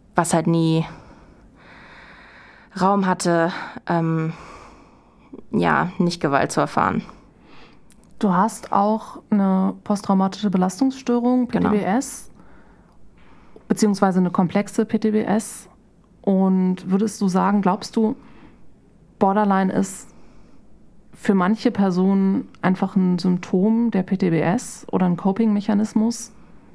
was halt nie Raum hatte, nicht Gewalt zu erfahren. Du hast auch eine posttraumatische Belastungsstörung, PTBS, beziehungsweise eine komplexe PTBS. Und würdest du sagen, glaubst du, Borderline ist für manche Personen einfach ein Symptom der PTBS oder ein Coping-Mechanismus?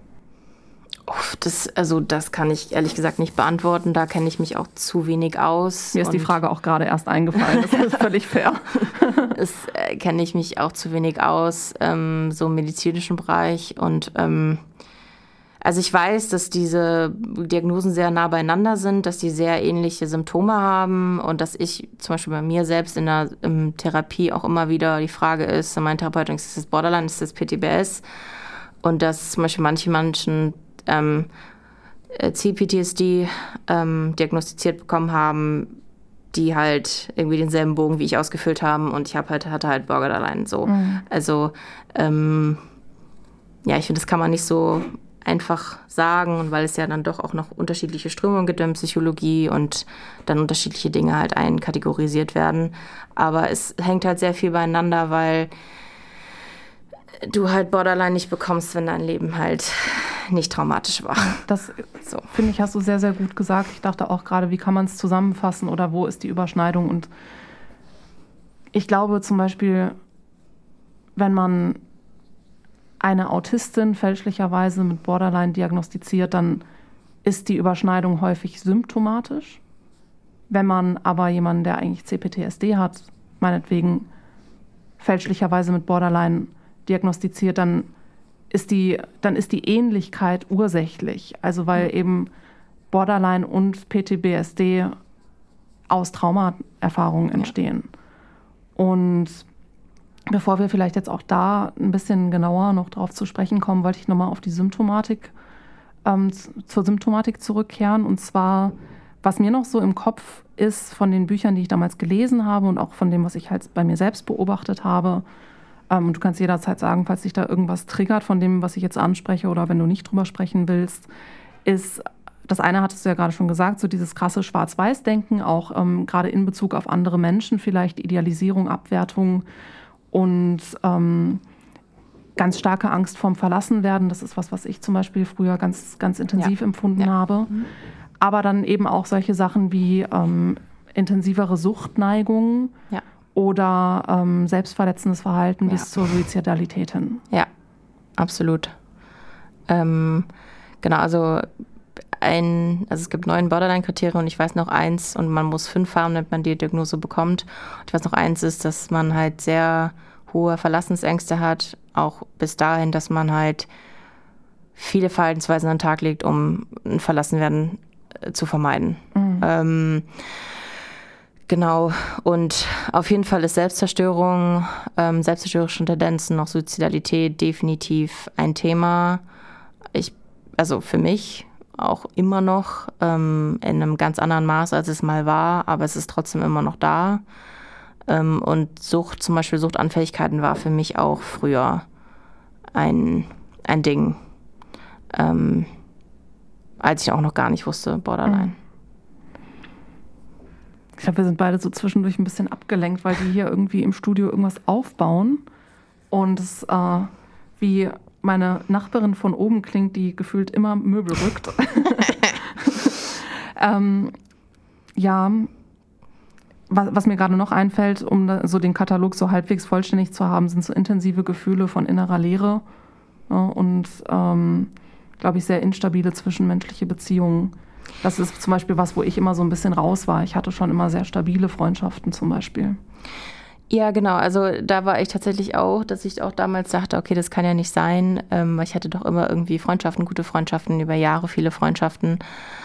Das kann ich ehrlich gesagt nicht beantworten. Da kenne ich mich auch zu wenig aus. Mir ist die Frage auch gerade erst eingefallen. Das ist völlig fair. Kenne ich mich auch zu wenig aus, so im medizinischen Bereich. Und also ich weiß, dass diese Diagnosen sehr nah beieinander sind, dass die sehr ähnliche Symptome haben und dass ich zum Beispiel bei mir selbst in der Therapie auch immer wieder die Frage ist, mein Therapeut, ist das Borderline, ist das PTBS? Und dass zum Beispiel manche Menschen CPTSD diagnostiziert bekommen haben, die halt irgendwie denselben Bogen wie ich ausgefüllt haben und ich hatte halt Borderline so. Mhm. Also ich finde, das kann man nicht so einfach sagen, und weil es ja dann doch auch noch unterschiedliche Strömungen gibt in Psychologie und dann unterschiedliche Dinge halt einkategorisiert werden. Aber es hängt halt sehr viel beieinander, weil du halt Borderline nicht bekommst, wenn dein Leben halt nicht traumatisch war. Das, finde ich, hast du sehr, sehr gut gesagt. Ich dachte auch gerade, wie kann man es zusammenfassen oder wo ist die Überschneidung? Und ich glaube zum Beispiel, wenn man eine Autistin fälschlicherweise mit Borderline diagnostiziert, dann ist die Überschneidung häufig symptomatisch. Wenn man aber jemanden, der eigentlich CPTSD hat, meinetwegen fälschlicherweise mit Borderline diagnostiziert, dann ist die Ähnlichkeit ursächlich. Also weil eben Borderline und PTBSD aus Traumaerfahrungen entstehen. Und bevor wir vielleicht jetzt auch da ein bisschen genauer noch drauf zu sprechen kommen, wollte ich nochmal auf die Symptomatik, zur Symptomatik zurückkehren. Und zwar, was mir noch so im Kopf ist von den Büchern, die ich damals gelesen habe und auch von dem, was ich halt bei mir selbst beobachtet habe. Und du kannst jederzeit sagen, falls dich da irgendwas triggert von dem, was ich jetzt anspreche oder wenn du nicht drüber sprechen willst, ist, das eine hattest du ja gerade schon gesagt, so dieses krasse Schwarz-Weiß-Denken, auch gerade in Bezug auf andere Menschen, vielleicht Idealisierung, Abwertung und ganz starke Angst vorm Verlassenwerden. Das ist was ich zum Beispiel früher ganz, ganz intensiv empfunden habe. Mhm. Aber dann eben auch solche Sachen wie intensivere Suchtneigungen. Ja. Oder selbstverletzendes Verhalten bis zur Suizidalität hin. Ja, absolut. Genau, also es gibt 9 Borderline-Kriterien und ich weiß noch eins, und man muss 5 haben, damit man die Diagnose bekommt. Und ich weiß noch eins ist, dass man halt sehr hohe Verlassensängste hat, auch bis dahin, dass man halt viele Verhaltensweisen an den Tag legt, um ein Verlassenwerden zu vermeiden. Mhm. Genau, und auf jeden Fall ist Selbstzerstörung, selbstzerstörerische Tendenzen, auch Suizidalität definitiv ein Thema. Also für mich auch immer noch in einem ganz anderen Maß, als es mal war, aber es ist trotzdem immer noch da. Und Sucht, zum Beispiel Suchtanfälligkeiten, war für mich auch früher ein Ding, als ich auch noch gar nicht wusste, Borderline. Ich glaube, wir sind beide so zwischendurch ein bisschen abgelenkt, weil die hier irgendwie im Studio irgendwas aufbauen. Und es wie meine Nachbarin von oben klingt, die gefühlt immer Möbel rückt. Was mir gerade noch einfällt, um so den Katalog so halbwegs vollständig zu haben, sind so intensive Gefühle von innerer Leere und, glaube ich, sehr instabile zwischenmenschliche Beziehungen. Das ist zum Beispiel was, wo ich immer so ein bisschen raus war. Ich hatte schon immer sehr stabile Freundschaften zum Beispiel. Ja, genau. Also da war ich tatsächlich auch, dass ich auch damals dachte, okay, das kann ja nicht sein. Weil ich hatte doch immer irgendwie Freundschaften, gute Freundschaften, über Jahre viele Freundschaften.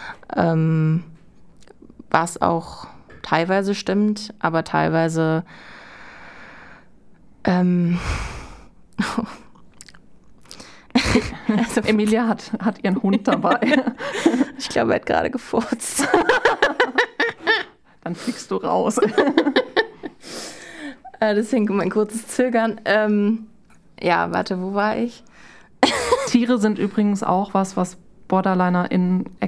Was auch teilweise stimmt, aber teilweise Also Emilia hat ihren Hund dabei. Ich glaube, er hat gerade gefurzt. Dann fliegst du raus. Deswegen mein kurzes Zögern. Wo war ich? Tiere sind übrigens auch was BorderlinerInnen